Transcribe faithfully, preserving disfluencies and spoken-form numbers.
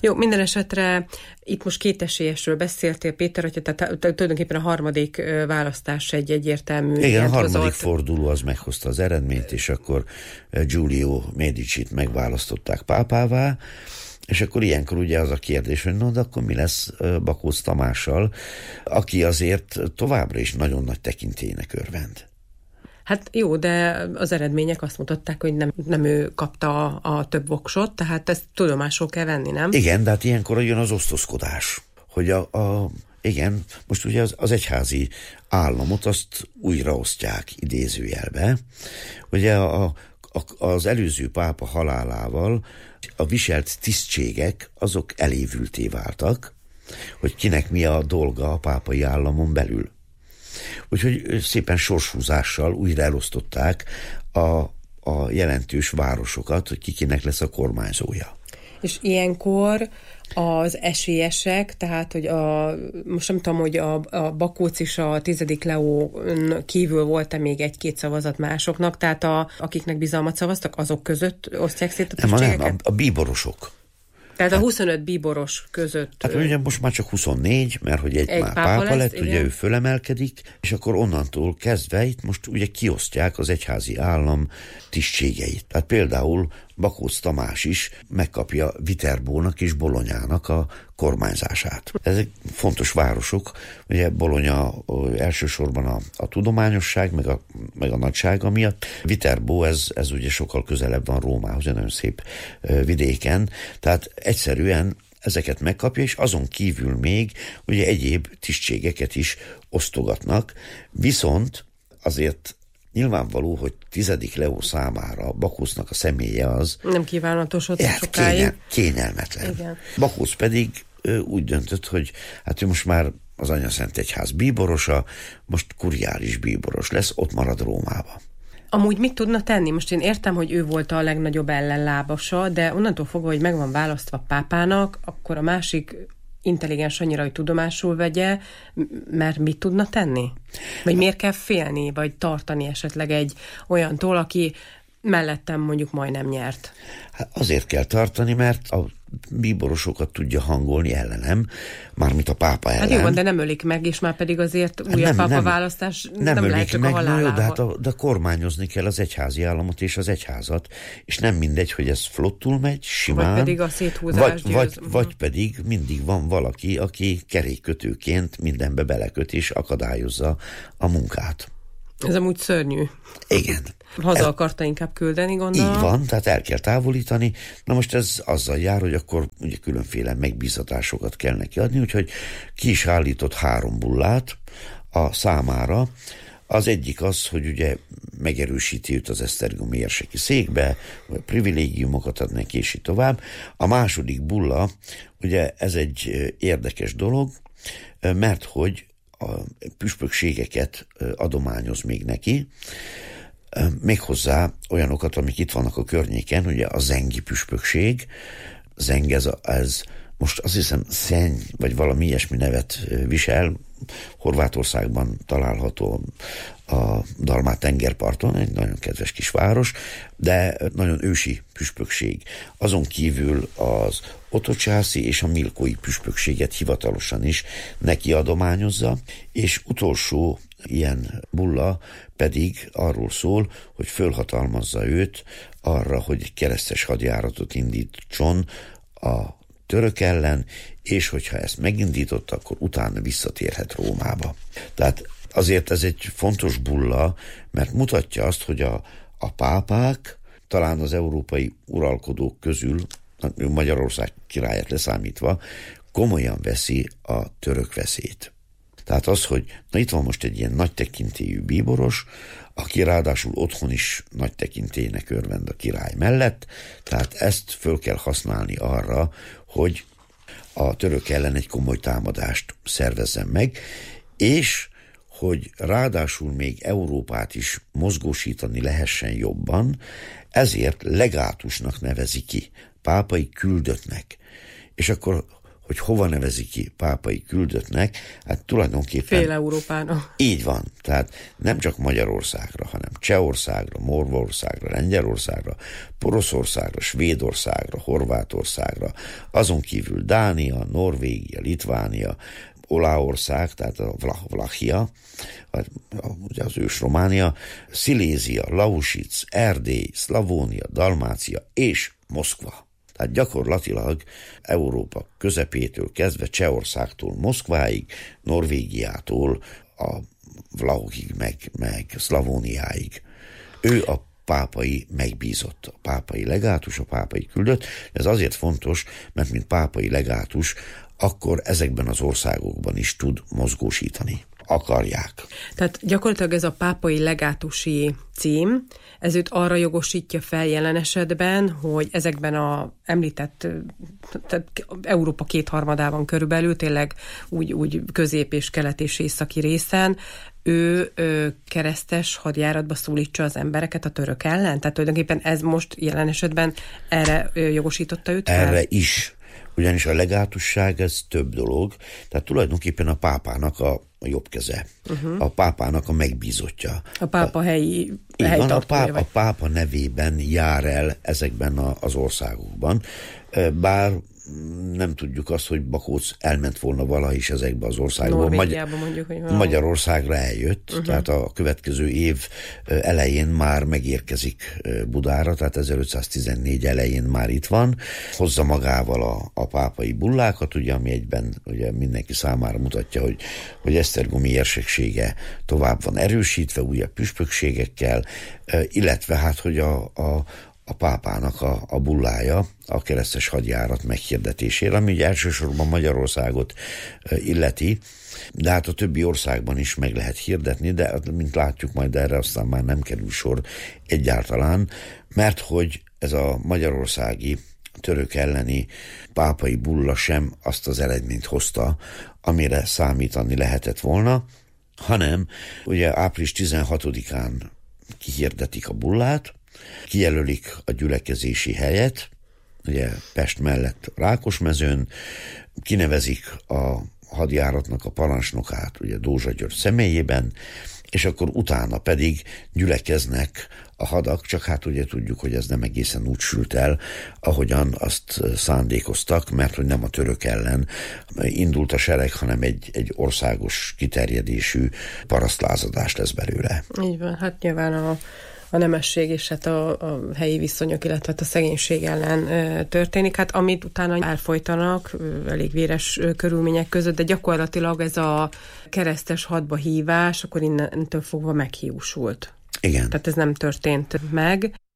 Jó, minden esetre itt most két esélyesről beszéltél, Péter, hogy tehát tulajdonképpen a harmadik választás egy egyértelmű... Igen, a harmadik hozott. forduló az meghozta az eredményt, és akkor Giulio Medicit megválasztották pápává, és akkor ilyenkor ugye az a kérdés, hogy no, de akkor mi lesz Bakócz Tamással, aki azért továbbra is nagyon nagy tekintélynek örvend. Hát jó, de az eredmények azt mutatták, hogy nem, nem ő kapta a, a több voksot, tehát ezt tudomásul kell venni, nem? Igen, de hát ilyenkor jön az osztozkodás, hogy a, a igen, most ugye az, az egyházi államot azt újraosztják idézőjelbe. Ugye a, a, az előző pápa halálával a viselt tisztségek azok elévülté váltak, hogy kinek mi a dolga a pápai államon belül. Úgyhogy szépen sorshúzással újra elosztották a, a jelentős városokat, hogy kikinek lesz a kormányzója. És ilyenkor az esélyesek, tehát, hogy a, most nem tudom, hogy a, a Bakóc is a tizedik León kívül volt-e még egy-két szavazat másoknak, tehát a, akiknek bizalmat szavaztak, azok között osztják szét a tisztségeket? Nem, nem, a, a bíborosok. Tehát a huszonöt bíboros között... Hát ugye most már csak huszonnégy, mert hogy egy, egy már pápa, pápa lesz, lett, igen. Ugye ő fölemelkedik, és akkor onnantól kezdve itt most ugye kiosztják az egyházi állam tisztségeit. Tehát például Bakócz Tamás is megkapja Viterbónak és Bolonyának a kormányzását. Ezek fontos városok, ugye Bologna elsősorban a, a tudományosság, meg a, meg a nagysága miatt. Viterbó, ez, ez ugye sokkal közelebb van Rómához, egy nagyon szép vidéken, tehát egyszerűen ezeket megkapja, és azon kívül még ugye egyéb tisztségeket is osztogatnak, viszont azért nyilvánvaló, hogy tizedik Leó számára Bakócznak a személye az... Nem kívánatos ott hát sokáig. Kényel, kényelmetlen. Igen. Bakócz pedig ő, úgy döntött, hogy hát ő most már az Anyaszent Egyház bíborosa, most kuriális bíboros lesz, ott marad Rómába. Amúgy mit tudna tenni? Most én értem, hogy ő volt a legnagyobb ellenlábasa, de onnantól fogva, hogy meg van választva pápának, akkor a másik intelligens annyira, hogy tudomásul vegye, mert mit tudna tenni? Vagy miért kell félni, vagy tartani esetleg egy olyantól, aki mellettem mondjuk majdnem nyert? Hát azért kell tartani, mert a bíborosokat tudja hangolni ellenem, mármint a pápa ellen. Hát jó, de nem ölik meg, és már pedig azért újabb pápa választás nem, nem lehet csak meg, a halálával. Jó, de, hát a, de kormányozni kell az egyházi államot és az egyházat, és nem mindegy, hogy ez flottul megy, simán. Vagy pedig a széthúzás vagy, vagy, vagy pedig mindig van valaki, aki kerékkötőként mindenbe beleköt és akadályozza a munkát. Ez amúgy szörnyű. Igen. Haza akarta inkább küldeni, gondolom. Így van, tehát el kell távolítani. Na most ez azzal jár, hogy akkor ugye különféle megbízatásokat kell neki adni, úgyhogy ki is állított három bullát a számára. Az egyik az, hogy ugye megerősíti őt az esztergomi érseki székbe, vagy privilégiumokat ad neki, és így tovább. A második bulla, ugye ez egy érdekes dolog, mert hogy a püspökségeket adományoz még neki, méghozzá olyanokat, amik itt vannak a környéken, ugye a zengi püspökség. Zeng ez, ez most azt hiszem Szenny, vagy valami ilyesmi nevet visel, Horvátországban található a Dalmát tengerparton, egy nagyon kedves kis város, de nagyon ősi püspökség. Azon kívül az otocsászi és a milkói püspökséget hivatalosan is neki adományozza, és utolsó ilyen bulla pedig arról szól, hogy fölhatalmazza őt arra, hogy keresztes hadjáratot indítson a török ellen, és hogyha ezt megindította, akkor utána visszatérhet Rómába. Tehát azért ez egy fontos bulla, mert mutatja azt, hogy a, a pápák talán az európai uralkodók közül, Magyarország királyát leszámítva, komolyan veszi a török veszélyt. Tehát az, hogy na itt van most egy ilyen nagy tekintélyű bíboros, aki ráadásul otthon is nagy tekintélynek örvend a király mellett, tehát ezt föl kell használni arra, hogy a török ellen egy komoly támadást szervezzen meg, és hogy ráadásul még Európát is mozgósítani lehessen jobban, ezért legátusnak nevezi ki, pápai küldöttnek. És akkor hogy hova nevezi ki pápai küldöttnek, hát tulajdonképpen... Fél Európának. Így van. Tehát nem csak Magyarországra, hanem Csehországra, Morvaországra, Lengyelországra, Poroszországra, Svédországra, Horvátországra, azon kívül Dánia, Norvégia, Litvánia, Olaszország, tehát a Vlachia, ugye az ős Románia, Szilézia, Lausitz, Erdély, Szlavónia, Dalmácia és Moszkva. Tehát gyakorlatilag Európa közepétől kezdve Csehországtól Moszkváig, Norvégiától a Vlachokig, meg, meg Szlavóniáig. Ő a pápai megbízott, a pápai legátus, a pápai küldött. Ez azért fontos, mert mint pápai legátus akkor ezekben az országokban is tud mozgósítani. Akarják. Tehát gyakorlatilag ez a pápai legátusi cím, ez őt arra jogosítja fel jelen esetben, hogy ezekben a említett, tehát Európa kétharmadában körülbelül, tényleg úgy, úgy közép és kelet és északi részen, ő, ő keresztes hadjáratba szólítsa az embereket a török ellen? Tehát tulajdonképpen ez most jelen esetben erre jogosította őt fel? Erre is. Ugyanis a legátusság ez több dolog, tehát tulajdonképpen a pápának a, a jobb keze, uh-huh. a pápának a megbízottja. A pápa a, helyi van, a, pápa, a pápa nevében jár el ezekben a, az országokban, bár nem tudjuk azt, hogy Bakóc elment volna valaha is ezekbe az országokba. Norvégiában mondjuk, hogy valami. Magyarországra eljött, uh-huh. tehát a következő év elején már megérkezik Budára, tehát ezerötszáztizennégy elején már itt van, hozza magával a, a pápai bullákat, ugye, ami egyben ugye mindenki számára mutatja, hogy, hogy esztergomi érseksége tovább van erősítve, újabb püspökségekkel, illetve hát, hogy a, a a pápának a, a bullája a keresztes hadjárat meghirdetésére, ami ugye elsősorban Magyarországot illeti, de hát a többi országban is meg lehet hirdetni, de mint látjuk, majd erre aztán már nem kerül sor egyáltalán, mert hogy ez a magyarországi török elleni pápai bulla sem azt az eredményt hozta, amire számítani lehetett volna, hanem ugye április tizenhatodikán kihirdetik a bullát, kijelölik a gyülekezési helyet, ugye Pest mellett Rákosmezőn, kinevezik a hadjáratnak a parancsnokát, ugye Dózsa György személyében, és akkor utána pedig gyülekeznek a hadak, csak hát ugye tudjuk, hogy ez nem egészen úgy sült el, ahogyan azt szándékoztak, mert hogy nem a török ellen indult a sereg, hanem egy, egy országos kiterjedésű parasztlázadás lesz belőle. Így van, hát nyilván a a nemesség és hát a, a helyi viszonyok, illetve a szegénység ellen e, történik. Hát amit utána elfolytanak, elég véres körülmények között, de gyakorlatilag ez a keresztes hadba hívás, akkor innentől fogva meghiúsult. Igen. Tehát ez nem történt meg.